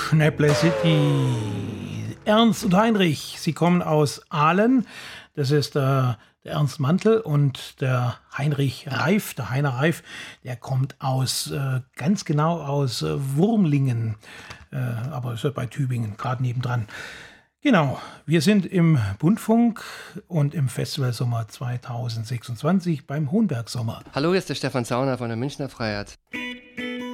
Schnäpple City. Ernst und Heinrich, sie kommen aus Aalen. Das ist der Ernst Mantel und der Heinrich Reif, der Heiner Reif, der kommt aus, ganz genau aus Wurmlingen, aber ist ja bei Tübingen, gerade nebendran. Genau, wir sind im Bundfunk und im Festivalsommer 2026 beim Hohenberg Sommer. Hallo, hier ist der Stefan Zauner von der Münchner Freiheit.